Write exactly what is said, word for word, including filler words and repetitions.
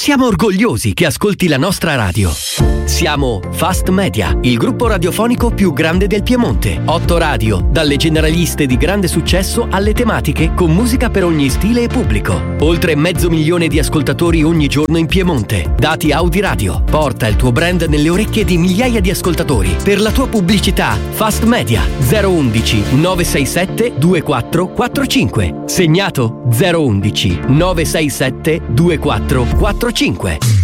Siamo orgogliosi che ascolti la nostra radio. Siamo Fast Media, il gruppo radiofonico più grande del Piemonte. Otto radio, dalle generaliste di grande successo alle tematiche con musica per ogni stile e pubblico. Oltre mezzo milione di ascoltatori ogni giorno in Piemonte. Dati Audi Radio. Porta il tuo brand nelle orecchie di migliaia di ascoltatori. Per la tua pubblicità, Fast Media zero undici nove sei sette due quattro quattro cinque. Segnato zero undici nove sei sette due quattro quattro cinque.